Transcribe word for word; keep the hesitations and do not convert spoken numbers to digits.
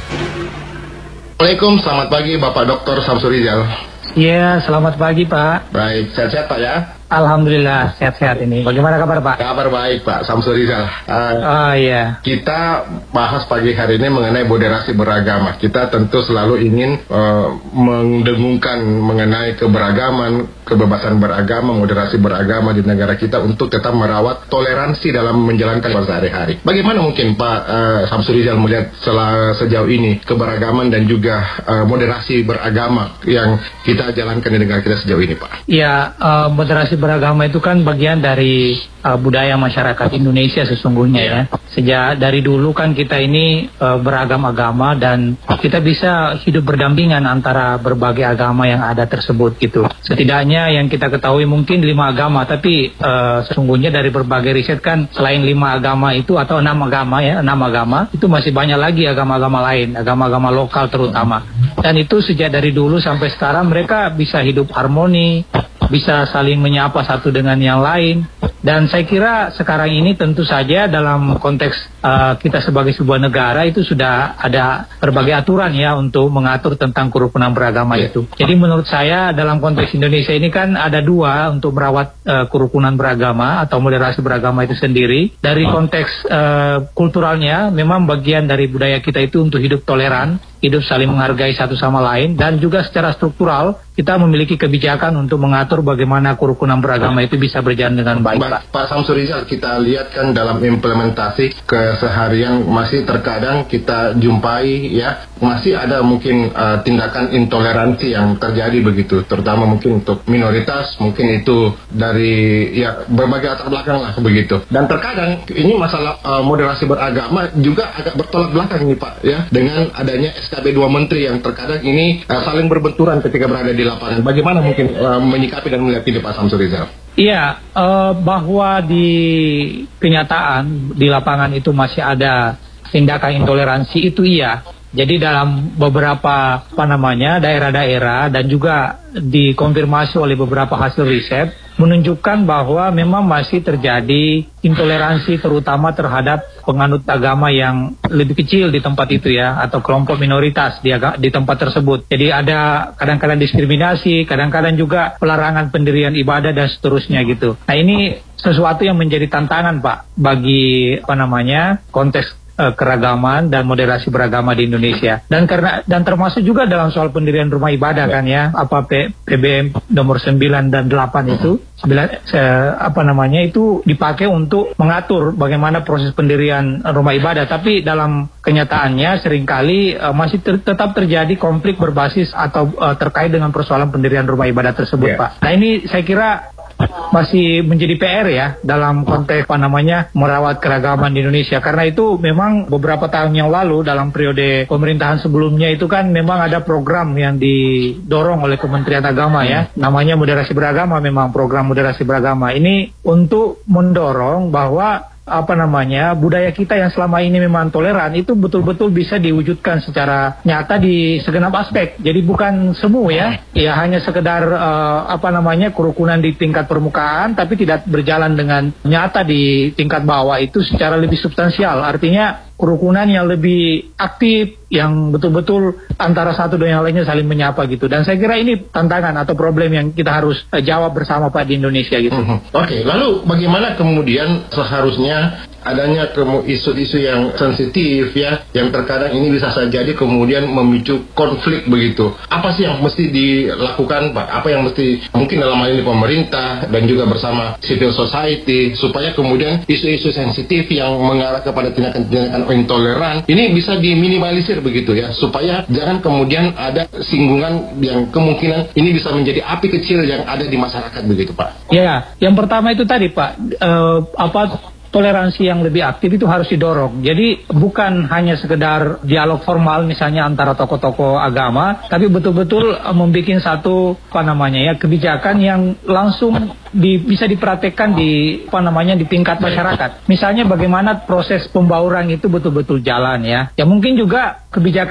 Assalamualaikum, selamat pagi Bapak Doktor Samsul Rizal. Iya, selamat pagi Pak. Baik, sehat-sehat Pak ya? Alhamdulillah, sehat-sehat ini. Bagaimana kabar Pak? Kabar baik Pak Samsul Rizal. Uh, oh iya. Kita bahas pagi hari ini mengenai moderasi beragama. Kita tentu selalu ingin uh, mendengungkan mengenai keberagaman, kebebasan beragama, moderasi beragama di negara kita untuk tetap merawat toleransi dalam menjalankan sehari-hari. Bagaimana mungkin Pak uh, Samsul Rizal melihat setelah sejauh ini keberagaman dan juga uh, moderasi beragama yang kita jalankan di negara kita sejauh ini Pak? Ya, uh, moderasi beragama itu kan bagian dari uh, budaya masyarakat Indonesia sesungguhnya ya. Sejak dari dulu kan kita ini uh, beragam agama dan kita bisa hidup berdampingan antara berbagai agama yang ada tersebut gitu. Setidaknya yang kita ketahui mungkin lima agama, tapi uh, sesungguhnya dari berbagai riset kan selain lima agama itu atau enam agama ya, enam agama itu masih banyak lagi agama-agama lain, agama-agama lokal terutama. Dan itu sejak dari dulu sampai sekarang mereka bisa hidup harmoni, bisa saling menyapa satu dengan yang lain. Dan saya kira sekarang ini tentu saja dalam konteks uh, kita sebagai sebuah negara itu sudah ada berbagai aturan ya untuk mengatur tentang kerukunan beragama yeah. itu. Jadi menurut saya dalam konteks Indonesia ini kan ada dua untuk merawat uh, kerukunan beragama atau moderasi beragama itu sendiri. Dari konteks uh, kulturalnya memang bagian dari budaya kita itu untuk hidup toleran, hidup saling menghargai satu sama lain, dan juga secara struktural kita memiliki kebijakan untuk mengatur bagaimana kerukunan beragama itu bisa berjalan dengan baik. Pak, Pak Samsul Rizal, kita lihat kan dalam implementasi keseharian masih terkadang kita jumpai ya, masih ada mungkin uh, tindakan intoleransi yang terjadi begitu, terutama mungkin untuk minoritas, mungkin itu dari ya berbagai latar belakang lah begitu. Dan terkadang ini masalah uh, moderasi beragama juga agak bertolak belakang nih Pak ya, dengan adanya S K B dua Menteri yang terkadang ini uh, saling berbenturan ketika berada di lapangan. Bagaimana mungkin uh, menyikapi dan melihat ini Pak Samsul Rizal? Iya, uh, bahwa di kenyataan di lapangan itu masih ada tindakan intoleransi itu iya. Jadi dalam beberapa apa namanya daerah-daerah dan juga dikonfirmasi oleh beberapa hasil riset menunjukkan bahwa memang masih terjadi intoleransi terutama terhadap penganut agama yang lebih kecil di tempat itu ya, atau kelompok minoritas di, di tempat tersebut. Jadi ada kadang-kadang diskriminasi, kadang-kadang juga pelarangan pendirian ibadah dan seterusnya gitu. Nah ini sesuatu yang menjadi tantangan Pak bagi apa namanya konteks keragaman dan moderasi beragama di Indonesia. Dan karena dan termasuk juga dalam soal pendirian rumah ibadah kan ya, apa P, PBM nomor sembilan dan delapan itu sembilan eh, apa namanya itu dipakai untuk mengatur bagaimana proses pendirian rumah ibadah, tapi dalam kenyataannya seringkali eh, masih ter, tetap terjadi konflik berbasis atau eh, terkait dengan persoalan pendirian rumah ibadah tersebut, yeah. Pak. Nah, ini saya kira masih menjadi P R ya dalam konteks apa namanya merawat keragaman di Indonesia. Karena itu memang beberapa tahun yang lalu dalam periode pemerintahan sebelumnya itu kan memang ada program yang didorong oleh Kementerian Agama ya, namanya moderasi beragama. Memang program moderasi beragama ini untuk mendorong bahwa apa namanya budaya kita yang selama ini memang toleran itu betul-betul bisa diwujudkan secara nyata di segenap aspek. Jadi bukan semu ya, ya hanya sekedar uh, apa namanya kerukunan di tingkat permukaan, tapi tidak berjalan dengan nyata di tingkat bawah itu secara lebih substansial. Artinya kerukunan yang lebih aktif, yang betul-betul antara satu dan yang lainnya saling menyapa gitu. Dan saya kira ini tantangan atau problem yang kita harus uh, jawab bersama Pak di Indonesia gitu. Mm-hmm. Oke, okay, lalu bagaimana kemudian seharusnya adanya isu-isu yang sensitif ya, yang terkadang ini bisa saja jadi kemudian memicu konflik begitu. Apa sih yang mesti dilakukan Pak? Apa yang mesti mungkin dalam hal ini pemerintah dan juga bersama civil society supaya kemudian isu-isu sensitif yang mengarah kepada tindakan-tindakan intoleran ini bisa diminimalisir begitu ya, supaya jangan kemudian ada singgungan yang kemungkinan ini bisa menjadi api kecil yang ada di masyarakat begitu Pak. Ya, yang pertama itu tadi Pak, uh, apa toleransi yang lebih aktif itu harus didorong. Jadi bukan hanya sekedar dialog formal misalnya antara tokoh-tokoh agama, tapi betul-betul uh, membuat satu apa namanya ya kebijakan yang langsung di, bisa dipraktekkan di apa namanya di tingkat masyarakat. Misalnya bagaimana proses pembauran itu betul-betul jalan ya. Ya mungkin juga kebijakan